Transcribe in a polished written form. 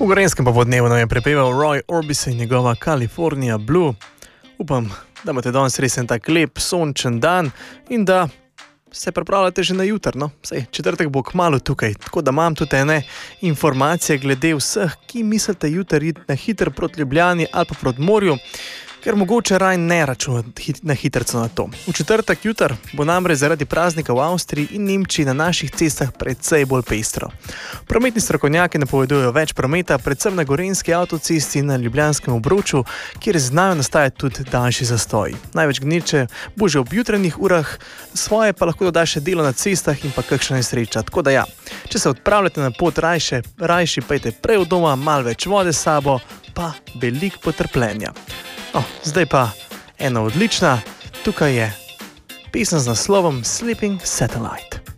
V Gorenjskem popoldnevu je prepeval Roy Orbison in njegova California Blue. Upam, da imate danes res en tak lep, sončen dan in da se pripravljate že na jutr, no? Sej, četrtek bo kmalu tukaj, tako da imam tudi ene informacije glede vseh, ki mislite jutri iti na hitro proti Ljubljani ali pa proti morju, ker mogoče raj ne računati na hitrco na to. V četrtek jutr bo namreč zaradi praznika v Avstriji in Nemčiji na naših cestah precej bolj pestro. Prometni strokovnjaki napovedujejo več prometa, predvsem na Gorenjski avtocesti in na Ljubljanskem obroču, kjer znajo nastajati tudi daljši zastoji. Največ gneče bo že ob jutranjih urah, svoje pa lahko doda še delo na cestah in pa kakšna nesreča. Tako da ja, če se odpravljate na pot, rajši pejte prej od doma, malo več vode s sabo, pa veliko potrpljenja. Zdaj pa ena odlična, tukaj je pesem z naslovom Sleeping Satellite.